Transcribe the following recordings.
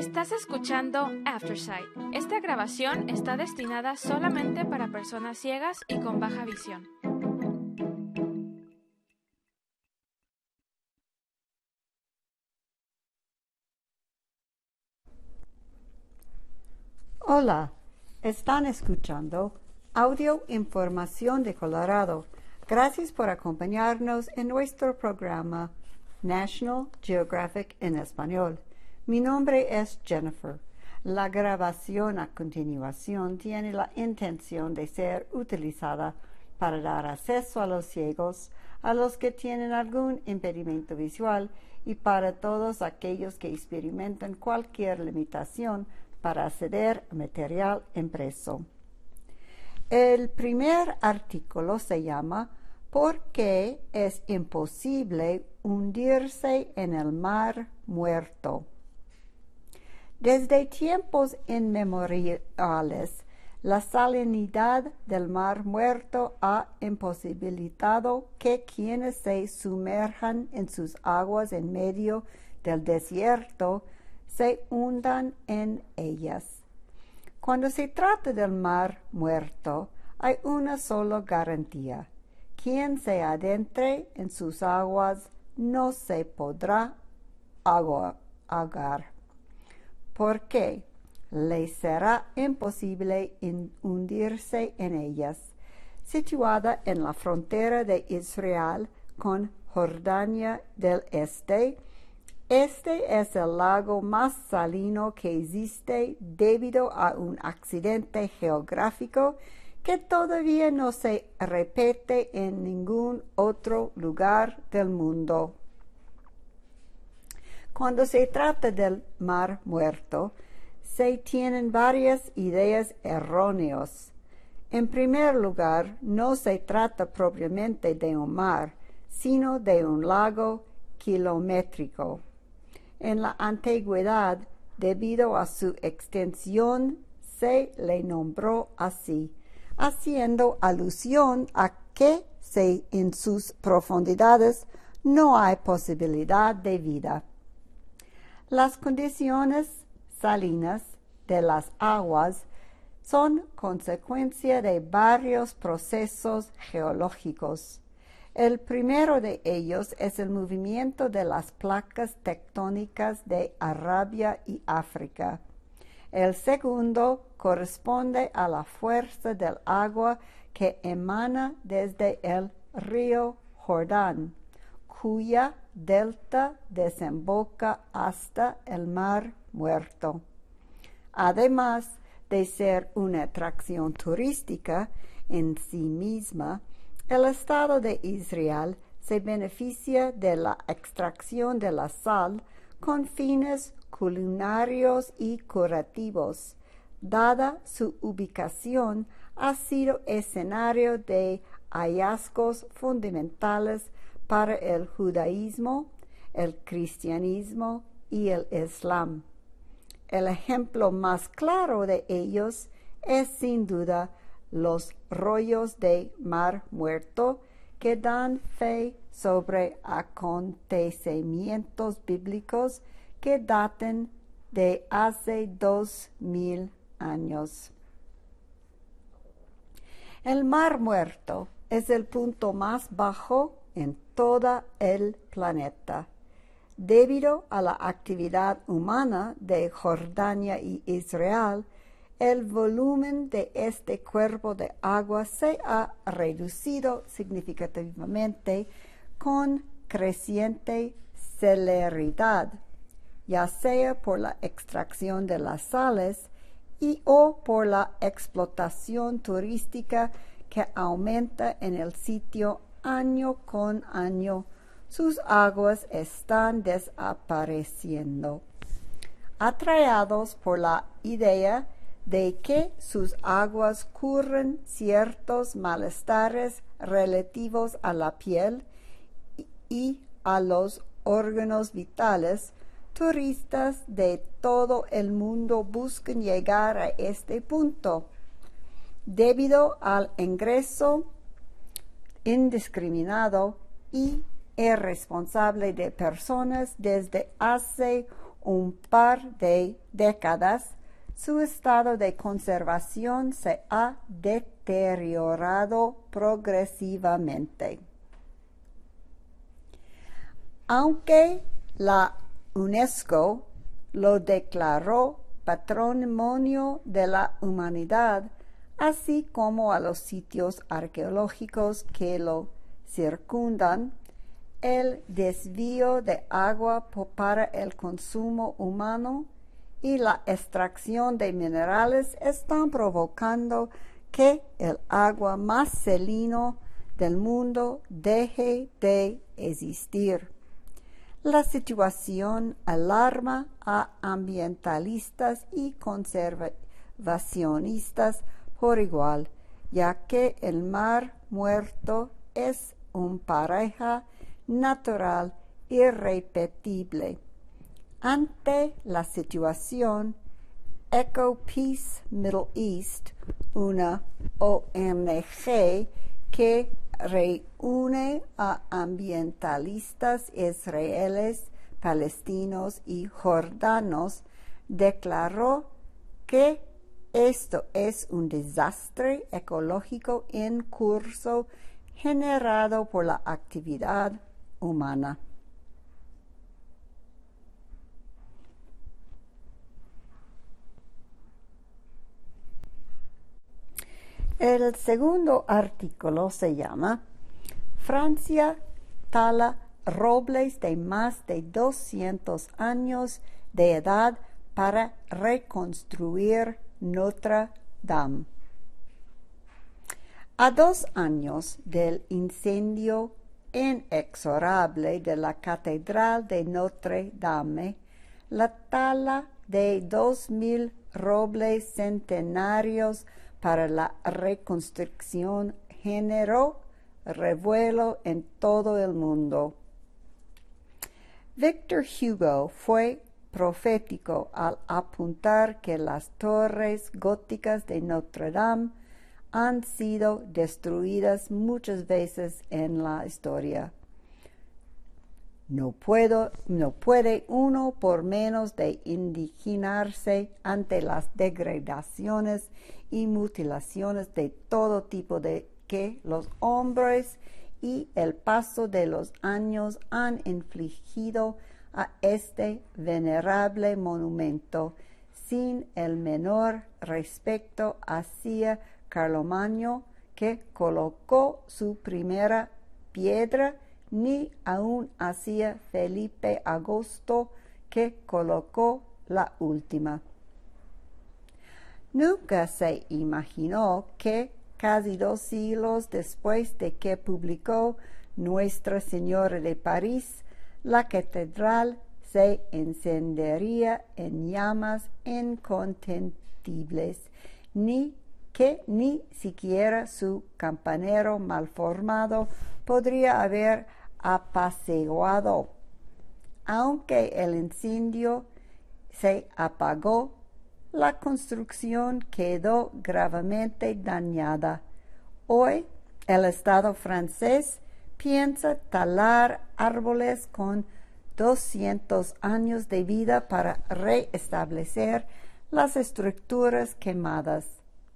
Estás escuchando Aftersight. Esta grabación está destinada solamente para personas ciegas y con baja visión. Hola, están escuchando Audio Información de Colorado. Gracias por acompañarnos en nuestro programa National Geographic en Español. Mi nombre es Jennifer. La grabación a continuación tiene la intención de ser utilizada para dar acceso a los ciegos, a los que tienen algún impedimento visual y para todos aquellos que experimentan cualquier limitación para acceder a material impreso. El primer artículo se llama ¿Por qué es imposible hundirse en el mar muerto? Desde tiempos inmemoriales, la salinidad del mar muerto ha imposibilitado que quienes se sumerjan en sus aguas en medio del desierto se hundan en ellas. Cuando se trata del mar muerto, hay una sola garantía. Quien se adentre en sus aguas no se podrá ahogar, porque le será imposible hundirse en ellas. Situada en la frontera de Israel con Jordania del Este, este es el lago más salino que existe debido a un accidente geográfico que todavía no se repite en ningún otro lugar del mundo. Cuando se trata del mar muerto, se tienen varias ideas erróneas. En primer lugar, no se trata propiamente de un mar, sino de un lago kilométrico. En la antigüedad, debido a su extensión, se le nombró así, haciendo alusión a que en sus profundidades no hay posibilidad de vida. Las condiciones salinas de las aguas son consecuencia de varios procesos geológicos. El primero de ellos es el movimiento de las placas tectónicas de Arabia y África. El segundo corresponde a la fuerza del agua que emana desde el río Jordán, cuya delta desemboca hasta el mar muerto. Además de ser una atracción turística en sí misma, el Estado de Israel se beneficia de la extracción de la sal con fines culinarios y curativos. Dada su ubicación, ha sido escenario de hallazgos fundamentales para el judaísmo, el cristianismo y el islam. El ejemplo más claro de ellos es sin duda los rollos de mar muerto que dan fe sobre acontecimientos bíblicos que daten de hace 2000 años. El mar muerto es el punto más bajo en todo el planeta. Debido a la actividad humana de Jordania y Israel, el volumen de este cuerpo de agua se ha reducido significativamente con creciente celeridad, ya sea por la extracción de las sales o por la explotación turística que aumenta en el sitio año con año. Sus aguas están desapareciendo. Atraídos por la idea de que sus aguas curan ciertos malestares relativos a la piel y a los órganos vitales, turistas de todo el mundo buscan llegar a este punto. Debido al ingreso indiscriminado y irresponsable de personas desde hace un par de décadas, su estado de conservación se ha deteriorado progresivamente. Aunque la UNESCO lo declaró Patrimonio de la Humanidad, así como a los sitios arqueológicos que lo circundan, el desvío de agua para el consumo humano y la extracción de minerales están provocando que el agua más salino del mundo deje de existir. La situación alarma a ambientalistas y conservacionistas por igual, ya que el Mar Muerto es un paraje natural irrepetible. Ante la situación, Eco Peace Middle East, una ONG que reúne a ambientalistas israelíes, palestinos y jordanos, declaró que esto es un desastre ecológico en curso generado por la actividad humana. El segundo artículo se llama Francia tala robles de más de 200 años de edad para reconstruir Notre Dame. A 2 años del incendio inexorable de la Catedral de Notre Dame, la tala de 2,000 robles centenarios para la reconstrucción generó revuelo en todo el mundo. Victor Hugo fue profético al apuntar que las torres góticas de Notre Dame han sido destruidas muchas veces en la historia. No puede uno por menos de indignarse ante las degradaciones y mutilaciones de todo tipo de que los hombres y el paso de los años han infligido a este venerable monumento, sin el menor respeto hacia Carlomagno, que colocó su primera piedra, ni aun hacia Felipe Augusto, que colocó la última. Nunca se imaginó que casi 2 siglos después de que publicó Nuestra Señora de París, la catedral se encendería en llamas incontenibles, ni siquiera su campanero malformado podría haber apaciguado. Aunque el incendio se apagó, la construcción quedó gravemente dañada. Hoy, el Estado francés piensa talar árboles con 200 años de vida para restablecer las estructuras quemadas.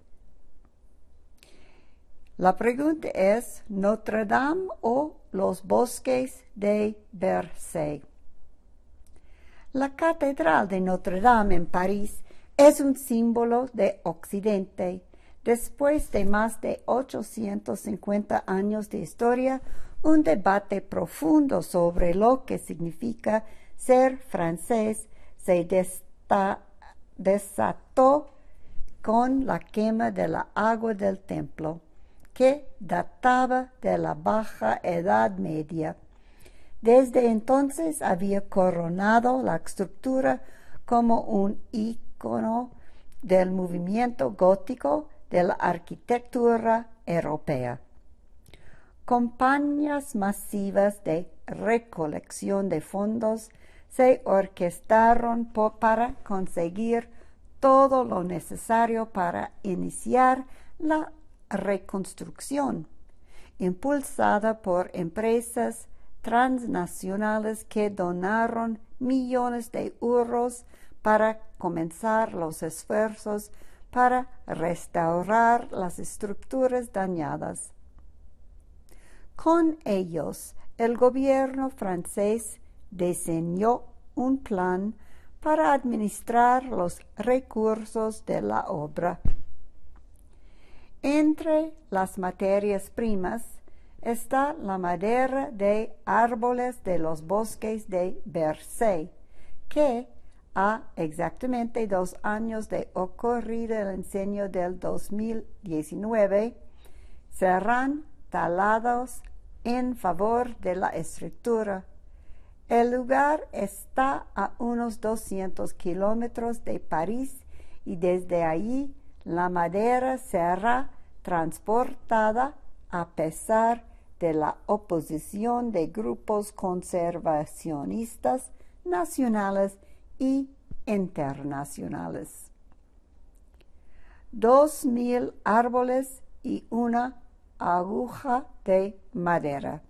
La pregunta es, ¿Notre Dame o los bosques de Versailles? La Catedral de Notre Dame en París es un símbolo de Occidente. Después de más de 850 años de historia, un debate profundo sobre lo que significa ser francés se desató con la quema de la agua del templo, que databa de la Baja Edad Media. Desde entonces había coronado la estructura como un ícono del movimiento gótico de la arquitectura europea. Campañas masivas de recolección de fondos se orquestaron para conseguir todo lo necesario para iniciar la reconstrucción, impulsada por empresas transnacionales que donaron millones de euros para comenzar los esfuerzos para restaurar las estructuras dañadas. Con ellos, el gobierno francés diseñó un plan para administrar los recursos de la obra. Entre las materias primas está la madera de árboles de los bosques de Bercé, que a exactamente 2 años de ocurrido el incendio del 2019, serán talados en favor de la estructura. El lugar está a unos 200 kilómetros de París y desde allí la madera será transportada a pesar de la oposición de grupos conservacionistas nacionales y internacionales. 2,000 árboles y una aguja de madera.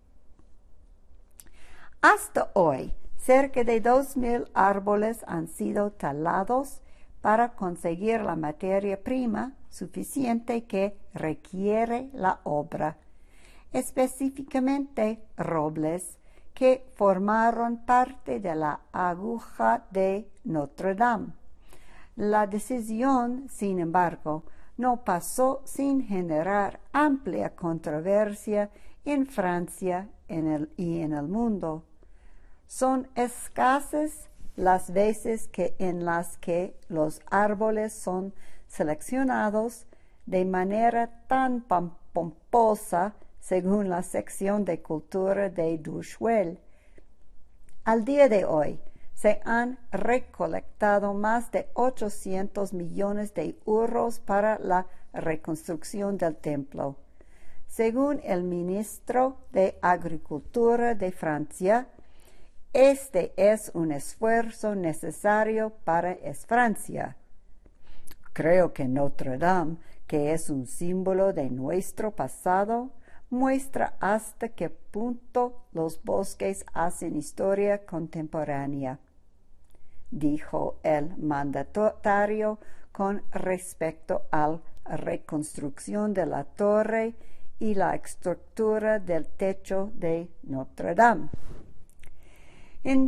Hasta hoy, cerca de 2,000 árboles han sido talados para conseguir la materia prima suficiente que requiere la obra, específicamente robles que formaron parte de la aguja de Notre Dame. La decisión, sin embargo, no pasó sin generar amplia controversia en Francia y en el mundo. Son escasas las veces en las que los árboles son seleccionados de manera tan pomposa según la sección de cultura de Douchuel. Al día de hoy, se han recolectado más de 800 millones de euros para la reconstrucción del templo. Según el ministro de Agricultura de Francia, este es un esfuerzo necesario para Francia. Creo que Notre Dame, que es un símbolo de nuestro pasado, muestra hasta qué punto los bosques hacen historia contemporánea, dijo el mandatario con respecto a la reconstrucción de la torre y la estructura del techo de Notre Dame. En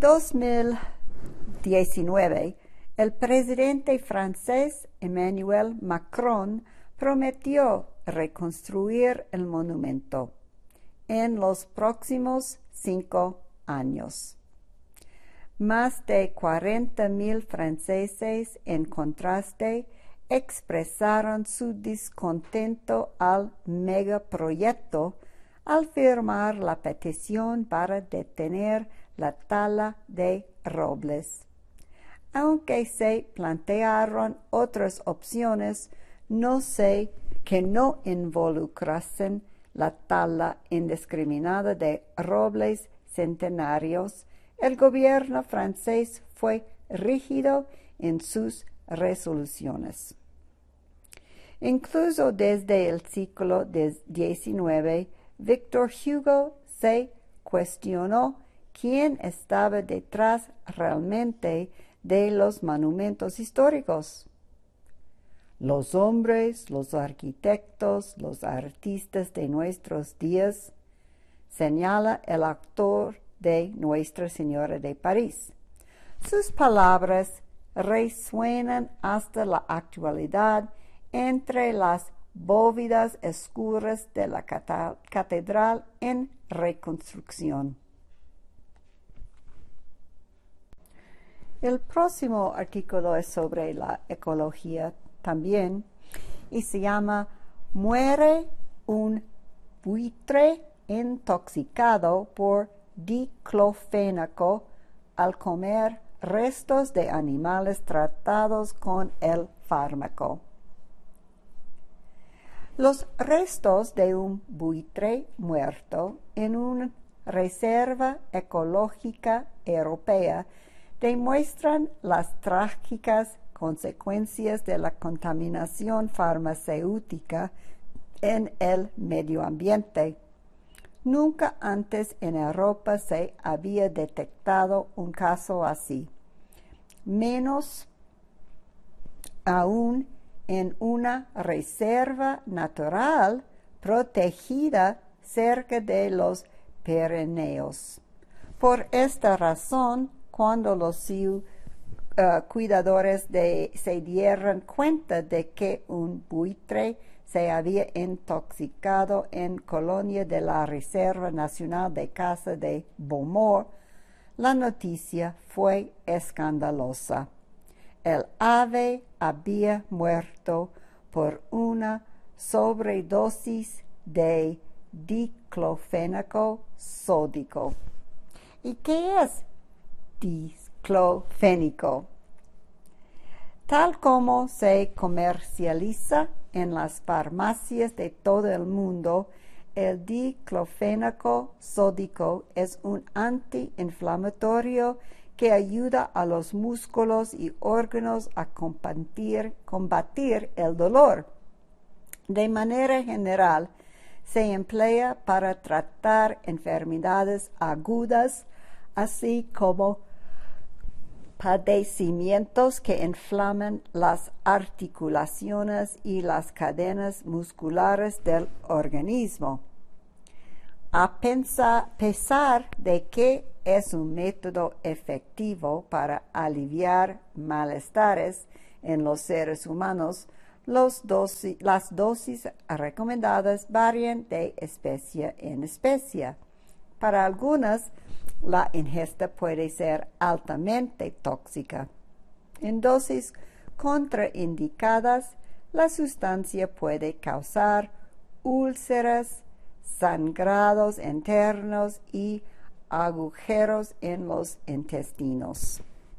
2019, el presidente francés Emmanuel Macron prometió reconstruir el monumento en los próximos 5 años. Más de 40,000 franceses, en contraste, expresaron su descontento al megaproyecto al firmar la petición para detener la tala de robles. Aunque se plantearon otras opciones, que no involucrasen la tala indiscriminada de robles centenarios, el gobierno francés fue rígido en sus resoluciones. Incluso desde el siglo XIX, Victor Hugo se cuestionó quién estaba detrás realmente de los monumentos históricos. Los hombres, los arquitectos, los artistas de nuestros días, señala el autor de Nuestra Señora de París. Sus palabras resuenan hasta la actualidad entre las bóvedas oscuras de la catedral en reconstrucción. El próximo artículo es sobre la ecología también y se llama «Muere un buitre intoxicado por diclofénaco al comer restos de animales tratados con el fármaco». Los restos de un buitre muerto en una reserva ecológica europea demuestran las trágicas consecuencias de la contaminación farmacéutica en el medio ambiente. Nunca antes en Europa se había detectado un caso así, menos aún en una reserva natural protegida cerca de los Pirineos. Por esta razón, cuando los cuidadores se dieron cuenta de que un buitre se había intoxicado en colonia de la Reserva Nacional de Casa de Beaumont, la noticia fue escandalosa. El ave había muerto por una sobredosis de diclofénaco sódico. ¿Y qué es diclofénaco? Tal como se comercializa en las farmacias de todo el mundo, el diclofénaco sódico es un antiinflamatorio que ayuda a los músculos y órganos a combatir el dolor. De manera general, se emplea para tratar enfermedades agudas, así como padecimientos que inflaman las articulaciones y las cadenas musculares del organismo. A pesar de que es un método efectivo para aliviar malestares en los seres humanos, las dosis recomendadas varían de especie en especie. Para algunas, la ingesta puede ser altamente tóxica. En dosis contraindicadas, la sustancia puede causar úlceras, sangrados internos y agujeros en los intestinos.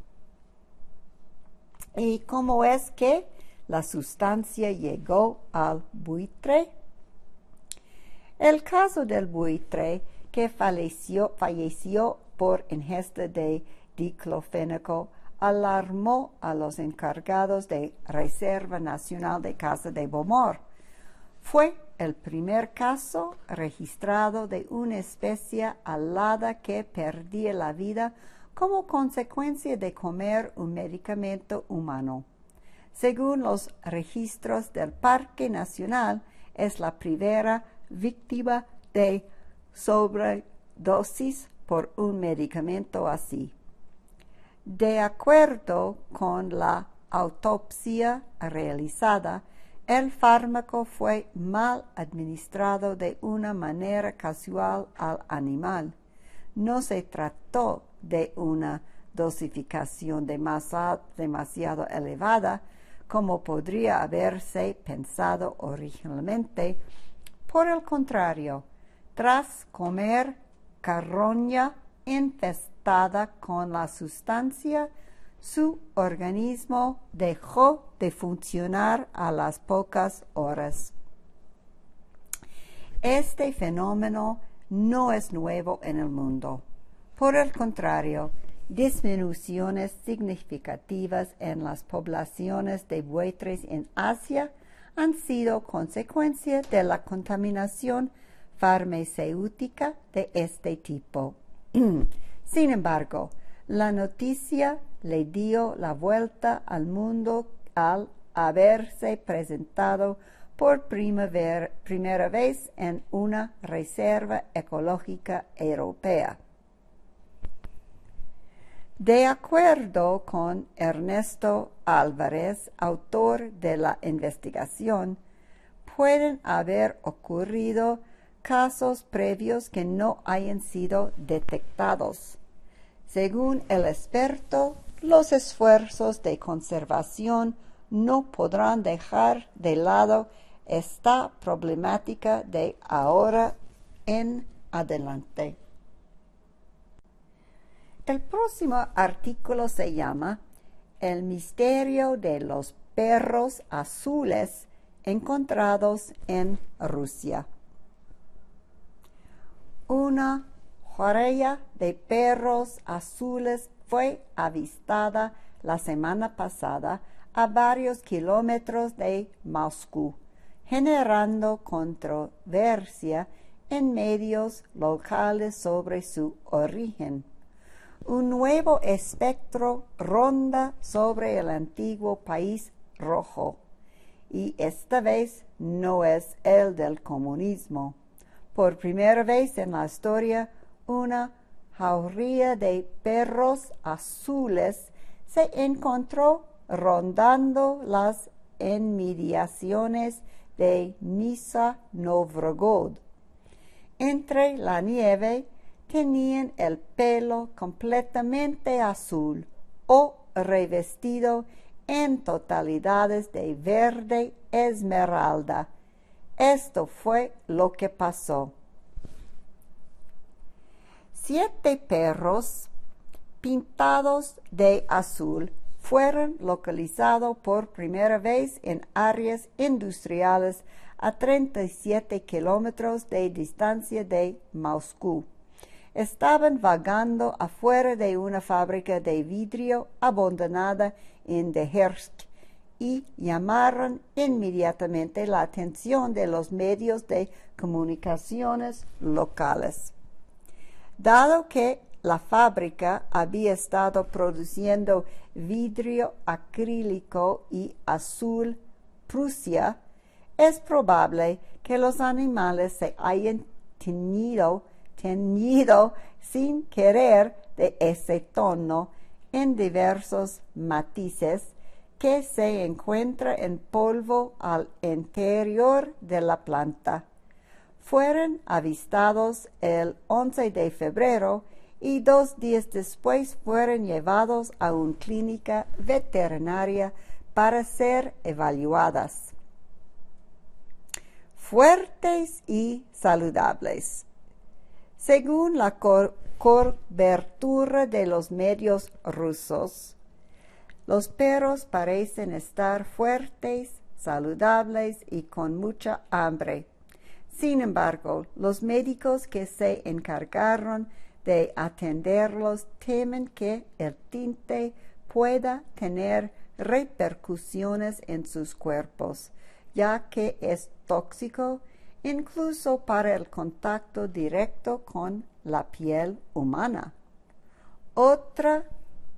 ¿Y cómo es que la sustancia llegó al buitre? El caso del buitre que falleció por ingesta de diclofénaco alarmó a los encargados de Reserva Nacional de Casa de Beaumont. Fue el primer caso registrado de una especie alada que perdía la vida como consecuencia de comer un medicamento humano. Según los registros del Parque Nacional, es la primera víctima de sobredosis por un medicamento así. De acuerdo con la autopsia realizada, el fármaco fue mal administrado de una manera casual al animal. No se trató de una dosificación demasiado elevada, como podría haberse pensado originalmente. Por el contrario, tras comer carroña infestada con la sustancia, su organismo dejó de funcionar a las pocas horas. Este fenómeno no es nuevo en el mundo. Por el contrario, disminuciones significativas en las poblaciones de buitres en Asia han sido consecuencia de la contaminación farmacéutica de este tipo. Sin embargo, la noticia le dio la vuelta al mundo al haberse presentado por primera vez en una reserva ecológica europea. De acuerdo con Ernesto Álvarez, autor de la investigación, pueden haber ocurrido casos previos que no hayan sido detectados. Según el experto, los esfuerzos de conservación no podrán dejar de lado esta problemática de ahora en adelante. El próximo artículo se llama El misterio de los perros azules encontrados en Rusia. Una jauría de perros azules fue avistada la semana pasada a varios kilómetros de Moscú, generando controversia en medios locales sobre su origen. Un nuevo espectro ronda sobre el antiguo país rojo, y esta vez no es el del comunismo. Por primera vez en la historia, una jauría de perros azules se encontró rondando las inmediaciones de Nizhny Novgorod. Entre la nieve tenían el pelo completamente azul o revestido en totalidades de verde esmeralda. Esto fue lo que pasó. 7 perros pintados de azul fueron localizados por primera vez en áreas industriales a 37 kilómetros de distancia de Moscú. Estaban vagando afuera de una fábrica de vidrio abandonada en Dehersk y llamaron inmediatamente la atención de los medios de comunicaciones locales. Dado que la fábrica había estado produciendo vidrio acrílico y azul Prusia, es probable que los animales se hayan teñido sin querer de ese tono en diversos matices que se encuentra en polvo al interior de la planta. Fueron avistados el 11 de febrero y 2 días después fueron llevados a una clínica veterinaria para ser evaluadas. Fuertes y saludables. Según la cobertura de los medios rusos, los perros parecen estar fuertes, saludables y con mucha hambre. Sin embargo, los médicos que se encargaron de atenderlos temen que el tinte pueda tener repercusiones en sus cuerpos, ya que es tóxico incluso para el contacto directo con la piel humana. Otra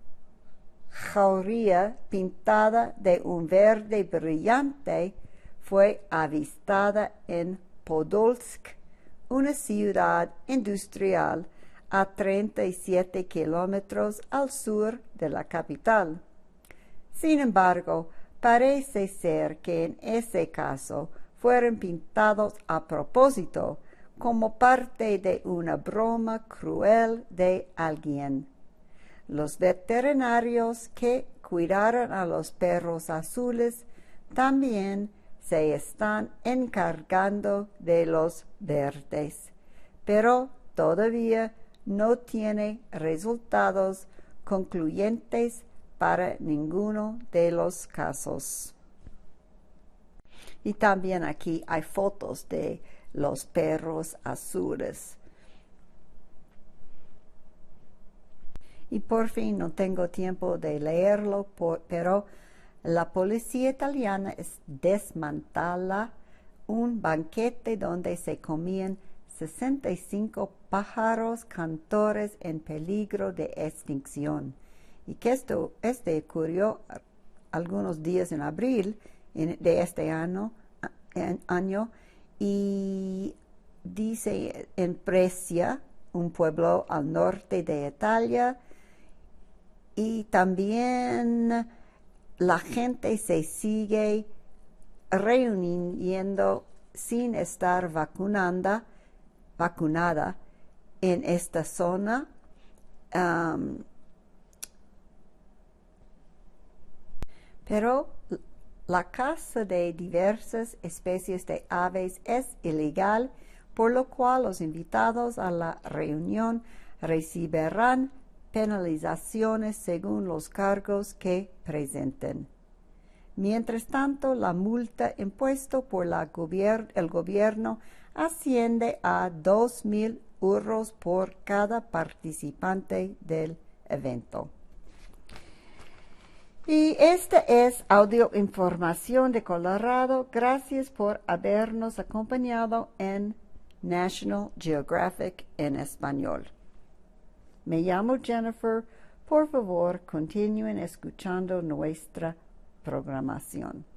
jauría pintada de un verde brillante fue avistada en Podolsk, una ciudad industrial a 37 kilómetros al sur de la capital. Sin embargo, parece ser que en ese caso fueron pintados a propósito, como parte de una broma cruel de alguien. Los veterinarios que cuidaron a los perros azules también se están encargando de los verdes, pero todavía no tiene resultados concluyentes para ninguno de los casos. Y también aquí hay fotos de los perros azules. Y por fin no tengo tiempo de leerlo, pero la policía italiana desmantela un banquete donde se comían 65 pájaros cantores en peligro de extinción. Y que esto ocurrió algunos días en abril de este año, y dice en Brescia, un pueblo al norte de Italia, y también la gente se sigue reuniendo sin estar vacunada en esta zona. Pero la caza de diversas especies de aves es ilegal, por lo cual los invitados a la reunión recibirán penalizaciones según los cargos que presenten. Mientras tanto, la multa impuesta por el gobierno asciende a 2.000 euros por cada participante del evento. Y esta es Audio Información de Colorado. Gracias por habernos acompañado en National Geographic en español. Me llamo Jennifer. Por favor, continúen escuchando nuestra programación.